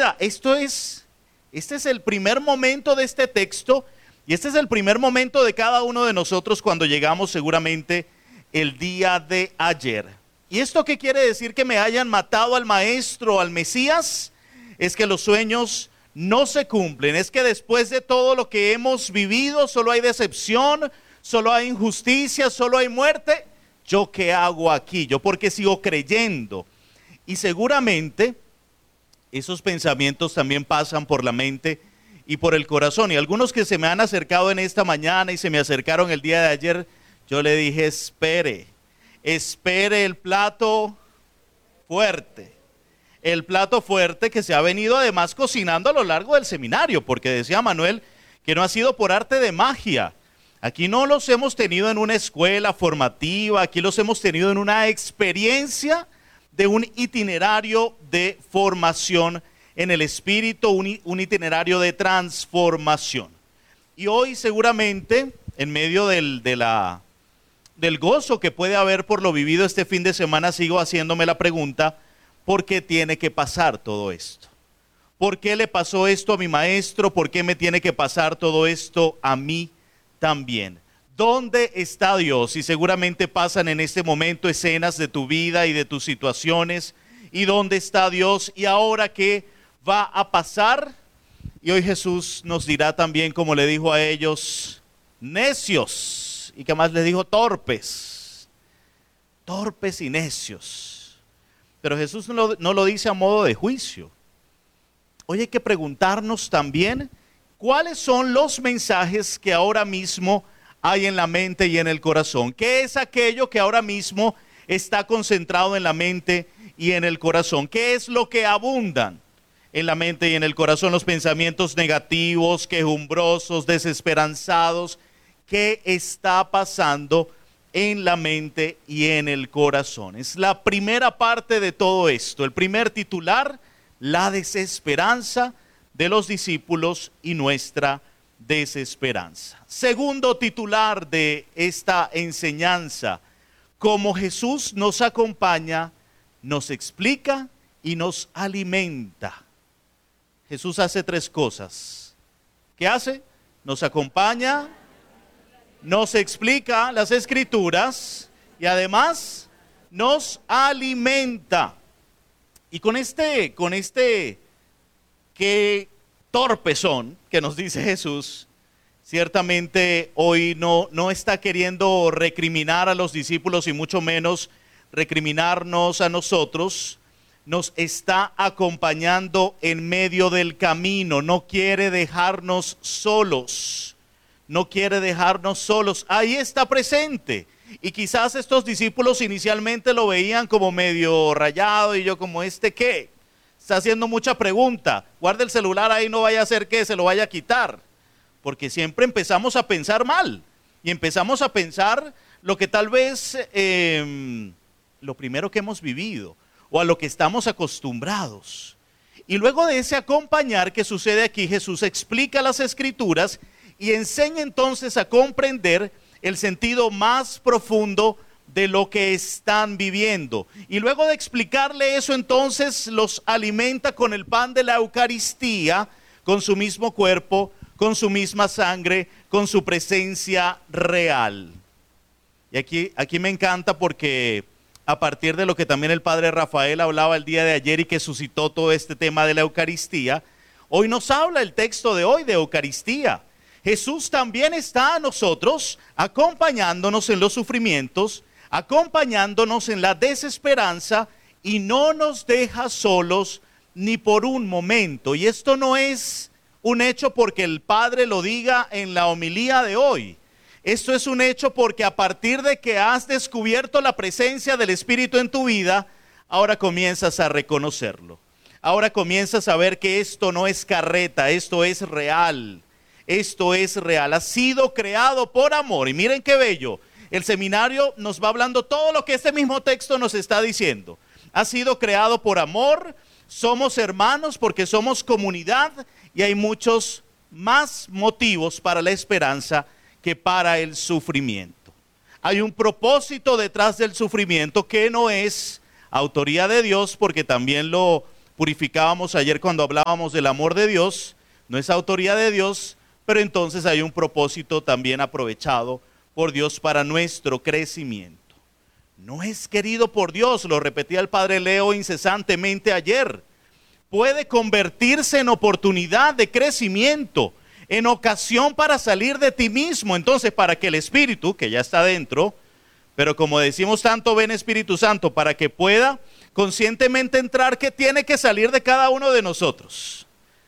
vida. Este es el primer momento de este texto y este es el primer momento de cada uno de nosotros cuando llegamos seguramente el día de ayer. ¿Y esto qué quiere decir? Que me hayan matado al maestro, al Mesías. Es que los sueños no se cumplen. Es que después de todo lo que hemos vivido solo hay decepción, solo hay injusticia, solo hay muerte. ¿Yo qué hago aquí? ¿Yo por qué sigo creyendo? Y seguramente esos pensamientos también pasan por la mente y por el corazón. Y algunos que se me han acercado en esta mañana y se me acercaron el día de ayer, yo le dije, espere el plato fuerte. El plato fuerte que se ha venido además cocinando a lo largo del seminario, porque decía Manuel que no ha sido por arte de magia. Aquí no los hemos tenido en una escuela formativa, aquí los hemos tenido en una experiencia de un itinerario de formación en el espíritu, un itinerario de transformación. Y hoy seguramente, en medio del gozo que puede haber por lo vivido este fin de semana, sigo haciéndome la pregunta, ¿por qué tiene que pasar todo esto? ¿Por qué le pasó esto a mi maestro? ¿Por qué me tiene que pasar todo esto a mí también? ¿Dónde está Dios? Y seguramente pasan en este momento escenas de tu vida y de tus situaciones. ¿Y dónde está Dios? ¿Y ahora qué va a pasar? Y hoy Jesús nos dirá también, como le dijo a ellos, necios. ¿Y qué más les dijo? Torpes y necios. Pero Jesús no lo dice a modo de juicio. Hoy hay que preguntarnos también cuáles son los mensajes que ahora mismo hay en la mente y en el corazón. ¿Qué es aquello que ahora mismo está concentrado en la mente y en el corazón? ¿Qué es lo que abundan en la mente y en el corazón? Los pensamientos negativos, quejumbrosos, desesperanzados. ¿Qué está pasando en la mente y en el corazón? Es la primera parte de todo esto. El primer titular, la desesperanza de los discípulos y nuestra desesperanza. Segundo titular de esta enseñanza, como Jesús nos acompaña, nos explica y nos alimenta. Jesús hace tres cosas. ¿Qué hace? Nos acompaña, nos explica las escrituras y además nos alimenta. Y con este qué torpes son, que nos dice Jesús, ciertamente hoy no está queriendo recriminar a los discípulos y mucho menos recriminarnos a nosotros. Nos está acompañando en medio del camino, no quiere dejarnos solos, ahí está presente. Y quizás estos discípulos inicialmente lo veían como medio rayado y yo como ¿qué? Está haciendo mucha pregunta, guarda el celular ahí, no vaya a ser que se lo vaya a quitar, porque siempre empezamos a pensar mal y empezamos a pensar lo que tal vez lo primero que hemos vivido o a lo que estamos acostumbrados. Y luego de ese acompañar que sucede aquí, Jesús explica las escrituras y enseña entonces a comprender el sentido más profundo de lo que están viviendo. Y luego de explicarle eso, entonces los alimenta con el pan de la Eucaristía, con su mismo cuerpo, con su misma sangre, con su presencia real. Y aquí me encanta porque a partir de lo que también el padre Rafael hablaba el día de ayer y que suscitó todo este tema de la Eucaristía, hoy nos habla el texto de hoy de Eucaristía. Jesús también está a nosotros, acompañándonos en los sufrimientos, acompañándonos en la desesperanza y no nos deja solos ni por un momento. Y esto no es un hecho porque el Padre lo diga en la homilía de hoy. Esto es un hecho porque a partir de que has descubierto la presencia del Espíritu en tu vida, ahora comienzas a reconocerlo. Ahora comienzas a ver que esto no es carreta, esto es real. Esto es real, ha sido creado por amor. Y miren qué bello, el seminario nos va hablando todo lo que este mismo texto nos está diciendo. Ha sido creado por amor, somos hermanos porque somos comunidad y hay muchos más motivos para la esperanza que para el sufrimiento. Hay un propósito detrás del sufrimiento que no es autoría de Dios, porque también lo purificábamos ayer cuando hablábamos del amor de Dios, no es autoría de Dios, pero entonces hay un propósito también aprovechado por Dios para nuestro crecimiento. No es querido por Dios, lo repetía el padre Leo incesantemente ayer. Puede convertirse en oportunidad de crecimiento, en ocasión para salir de ti mismo. Entonces, para que el Espíritu, que ya está dentro, pero como decimos tanto, ven Espíritu Santo, para que pueda conscientemente entrar, ¿qué tiene que salir de cada uno de nosotros?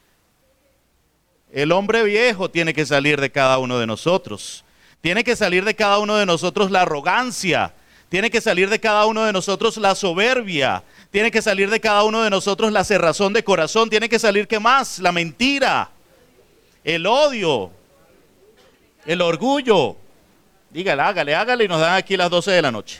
El hombre viejo tiene que salir de cada uno de nosotros. Tiene que salir de cada uno de nosotros la arrogancia. Tiene que salir de cada uno de nosotros la soberbia. Tiene que salir de cada uno de nosotros la cerrazón de corazón. Tiene que salir, ¿qué más? La mentira, el odio, el orgullo. Dígale, hágale y nos dan aquí las 12 de la noche.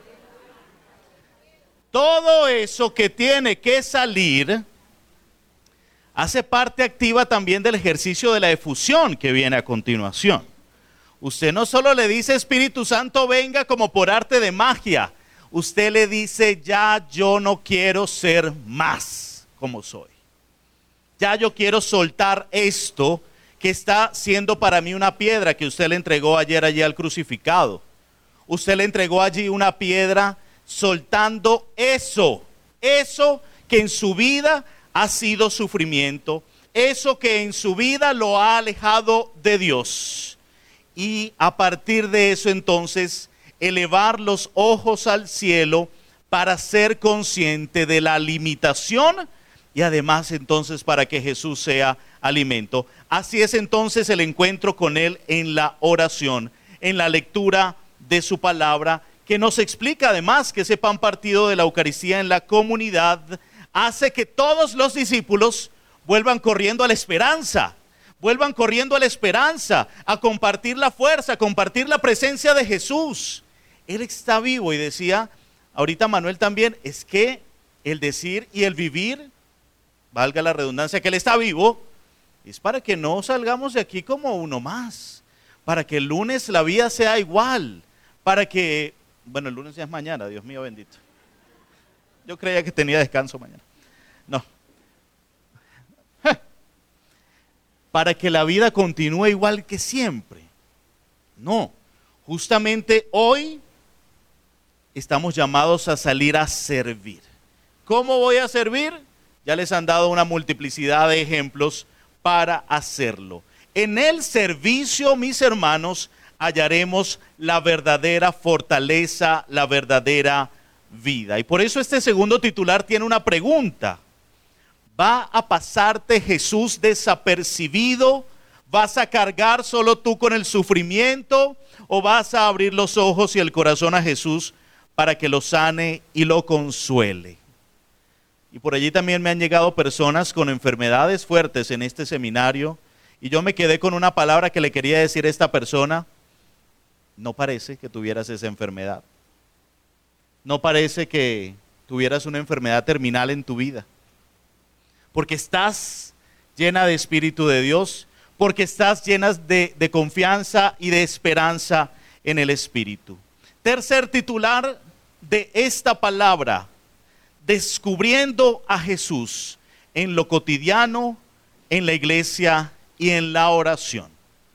Todo eso que tiene que salir hace parte activa también del ejercicio de la efusión que viene a continuación. Usted no solo le dice Espíritu Santo venga como por arte de magia, usted le dice ya yo no quiero ser más como soy. Ya yo quiero soltar esto que está siendo para mí una piedra que usted le entregó ayer allí al crucificado. Usted le entregó allí una piedra soltando eso que en su vida ha sido sufrimiento, eso que en su vida lo ha alejado de Dios. Y a partir de eso entonces elevar los ojos al cielo para ser consciente de la limitación y además entonces para que Jesús sea alimento. Así es entonces el encuentro con Él en la oración, en la lectura de su palabra, que nos explica además que ese pan partido de la Eucaristía en la comunidad hace que todos los discípulos vuelvan corriendo a la esperanza. Vuelvan corriendo a la esperanza, a compartir la fuerza, a compartir la presencia de Jesús. Él está vivo y decía, ahorita Manuel también, es que el decir y el vivir, valga la redundancia, que Él está vivo, es para que no salgamos de aquí como uno más, para que el lunes la vida sea igual, para que, bueno, el lunes ya es mañana, Dios mío bendito. Yo creía que tenía descanso mañana. No. Para que la vida continúe igual que siempre. No, justamente hoy estamos llamados a salir a servir. ¿Cómo voy a servir? Ya les han dado una multiplicidad de ejemplos para hacerlo. En el servicio, mis hermanos, hallaremos la verdadera fortaleza, la verdadera vida. Y por eso este segundo titular tiene una pregunta. ¿Va a pasarte Jesús desapercibido? ¿Vas a cargar solo tú con el sufrimiento? ¿O vas a abrir los ojos y el corazón a Jesús para que lo sane y lo consuele? Y por allí también me han llegado personas con enfermedades fuertes en este seminario. Y yo me quedé con una palabra que le quería decir a esta persona. No parece que tuvieras esa enfermedad. No parece que tuvieras una enfermedad terminal en tu vida. Porque estás llena de Espíritu de Dios, porque estás llena de confianza y de esperanza en el Espíritu. Tercer titular de esta palabra, descubriendo a Jesús en lo cotidiano, en la iglesia y en la oración.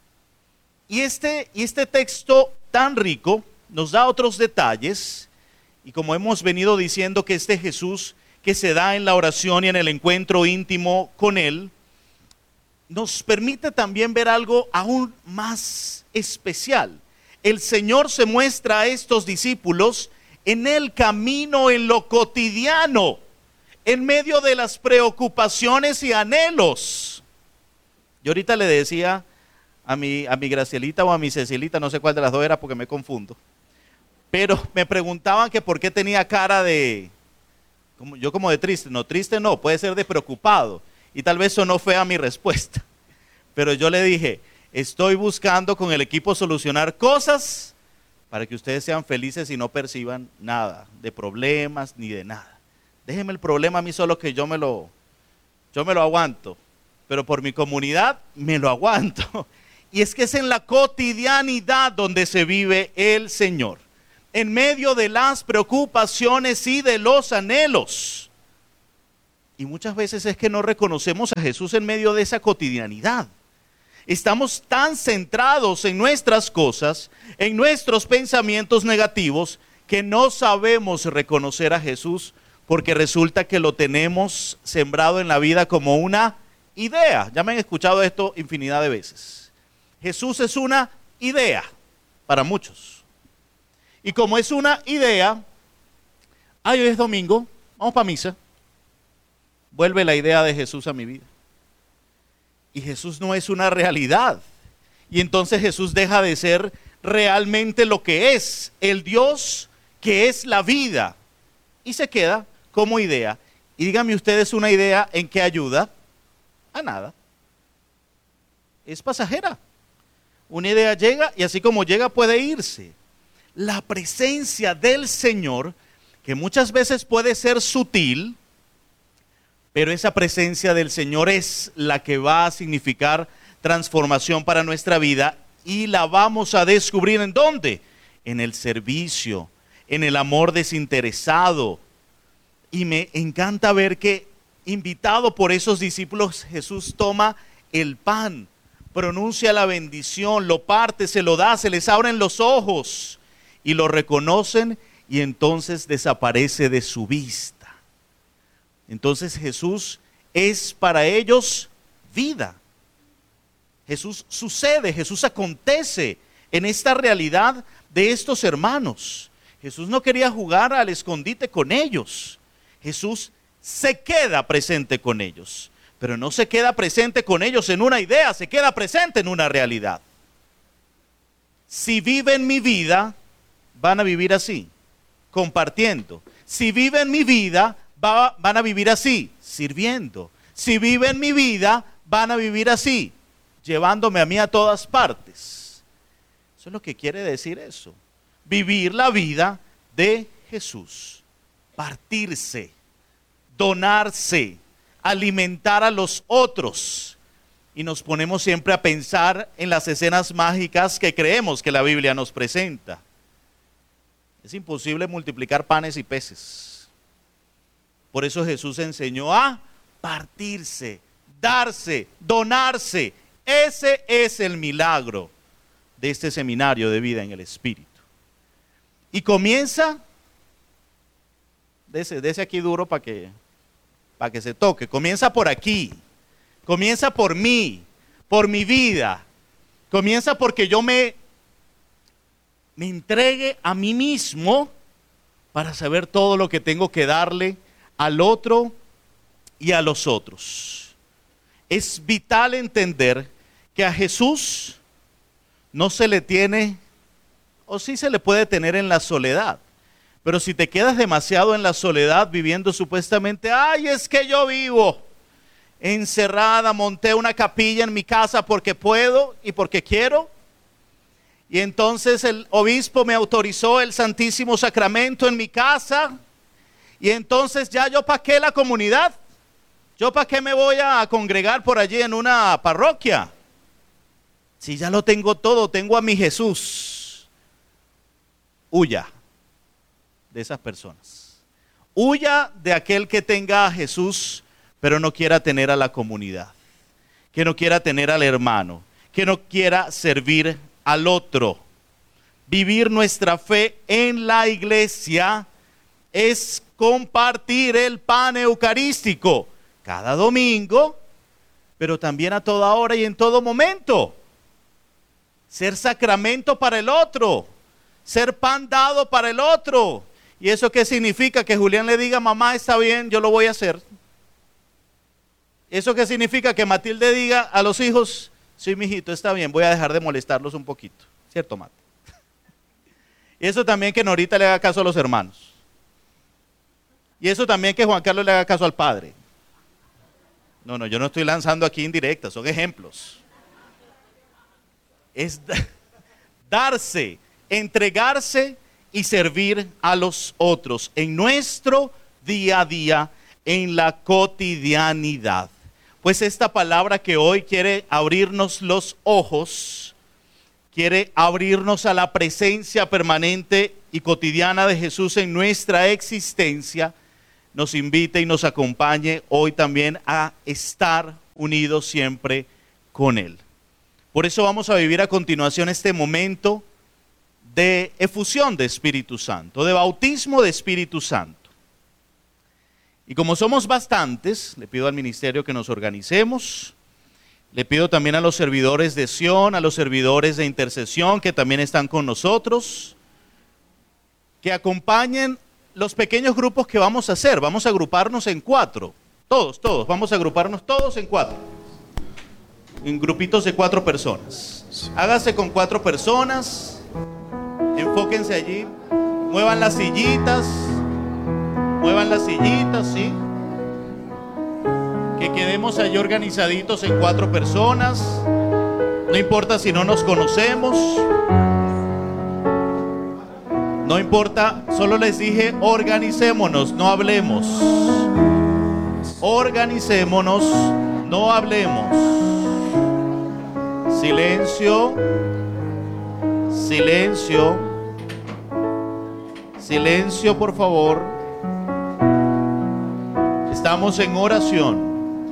Y este texto tan rico nos da otros detalles, y como hemos venido diciendo que este Jesús que se da en la oración y en el encuentro íntimo con Él, nos permite también ver algo aún más especial. El Señor se muestra a estos discípulos en el camino, en lo cotidiano, en medio de las preocupaciones y anhelos. Yo ahorita le decía a mi Gracielita o a mi Cecilita, no sé cuál de las dos era porque me confundo, pero me preguntaban que por qué tenía cara de... Como de triste no, puede ser de preocupado. Y tal vez sonó fea mi respuesta. Pero yo le dije, estoy buscando con el equipo solucionar cosas para que ustedes sean felices y no perciban nada de problemas ni de nada. Déjenme el problema a mí solo que yo me lo aguanto. Pero por mi comunidad me lo aguanto. Y es que es en la cotidianidad donde se vive el Señor. En medio de las preocupaciones y de los anhelos. Y muchas veces es que no reconocemos a Jesús en medio de esa cotidianidad. Estamos tan centrados en nuestras cosas, en nuestros pensamientos negativos, que no sabemos reconocer a Jesús porque resulta que lo tenemos sembrado en la vida como una idea. Ya me han escuchado esto infinidad de veces. Jesús es una idea para muchos. Y como es una idea, hoy es domingo, vamos para misa. Vuelve la idea de Jesús a mi vida. Y Jesús no es una realidad. Y entonces Jesús deja de ser realmente lo que es, el Dios que es la vida. Y se queda como idea. Y díganme ustedes una idea en qué ayuda. A nada. Es pasajera. Una idea llega y así como llega puede irse. La presencia del Señor, que muchas veces puede ser sutil, pero esa presencia del Señor es la que va a significar transformación para nuestra vida y la vamos a descubrir ¿en dónde? En el servicio, en el amor desinteresado. Y me encanta ver que, invitado por esos discípulos, Jesús toma el pan, pronuncia la bendición, lo parte, se lo da, se les abren los ojos y lo reconocen y entonces desaparece de su vista. Entonces Jesús es para ellos vida. Jesús sucede, Jesús acontece en esta realidad de estos hermanos. Jesús no quería jugar al escondite con ellos. Jesús se queda presente con ellos, pero no se queda presente con ellos en una idea, se queda presente en una realidad. Si viven mi vida, van a vivir así, compartiendo. Si viven mi vida, van a vivir así, sirviendo. Si viven mi vida, van a vivir así, llevándome a mí a todas partes. Eso es lo que quiere decir eso. Vivir la vida de Jesús. Partirse, donarse, alimentar a los otros. Y nos ponemos siempre a pensar en las escenas mágicas que creemos que la Biblia nos presenta. Es imposible multiplicar panes y peces. Por eso Jesús enseñó a partirse, darse, donarse. Ese es el milagro de este seminario de vida en el Espíritu. Y comienza, dese aquí duro para que se toque. Comienza por aquí, comienza por mí, por mi vida. Comienza porque yo me entregue a mí mismo para saber todo lo que tengo que darle al otro y a los otros. Es vital entender que a Jesús no se le tiene, o sí se le puede tener en la soledad, pero si te quedas demasiado en la soledad viviendo supuestamente, ay, es que yo vivo encerrada, monté una capilla en mi casa porque puedo y porque quiero, y entonces el obispo me autorizó el Santísimo Sacramento en mi casa, y entonces ya yo para qué la comunidad, yo para qué me voy a congregar por allí en una parroquia, si ya lo tengo todo, tengo a mi Jesús. Huya de esas personas, huya de aquel que tenga a Jesús pero no quiera tener a la comunidad, que no quiera tener al hermano, que no quiera servir al otro. Vivir nuestra fe en la iglesia es compartir el pan eucarístico cada domingo, pero también a toda hora y en todo momento. Ser sacramento para el otro, ser pan dado para el otro. ¿Y eso qué significa? Que Julián le diga, mamá, está bien, yo lo voy a hacer. ¿Eso qué significa? Que Matilde diga a los hijos, sí, mijito, está bien, voy a dejar de molestarlos un poquito. ¿Cierto, Mate? Y eso también que Norita le haga caso a los hermanos. Y eso también que Juan Carlos le haga caso al padre. No, yo no estoy lanzando aquí indirectas, son ejemplos. Es darse, entregarse y servir a los otros en nuestro día a día, en la cotidianidad. Pues esta palabra que hoy quiere abrirnos los ojos, quiere abrirnos a la presencia permanente y cotidiana de Jesús en nuestra existencia, nos invite y nos acompañe hoy también a estar unidos siempre con Él. Por eso vamos a vivir a continuación este momento de efusión de Espíritu Santo, de bautismo de Espíritu Santo. Y como somos bastantes, le pido al ministerio que nos organicemos. Le pido también a los servidores de Sion, a los servidores de intercesión que también están con nosotros, que acompañen los pequeños grupos que vamos a hacer. Vamos a agruparnos en 4. Todos, vamos a agruparnos todos en 4. En grupitos de 4 personas. Hágase con 4 personas. Enfóquense allí. Muevan las sillitas. ¿Sí? Que quedemos allí organizaditos en 4 personas. No importa si no nos conocemos. No importa, solo les dije organicémonos, no hablemos. Organicémonos, no hablemos. Silencio. Silencio. Silencio, por favor. Estamos en oración.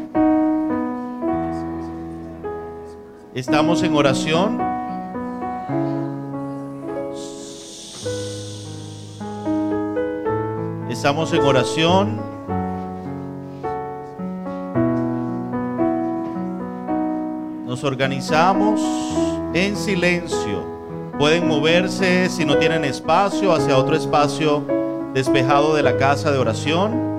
Estamos en oración. Estamos en oración. Nos organizamos en silencio. Pueden moverse si no tienen espacio hacia otro espacio despejado de la casa de oración.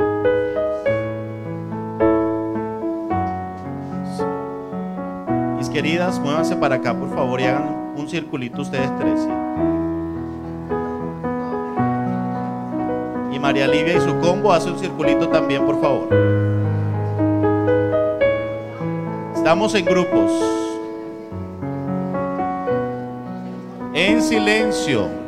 Queridas, muévanse para acá por favor y hagan un circulito ustedes 3. ¿Sí? Y María Livia y su combo hace un circulito también, por favor. Estamos en grupos. En silencio.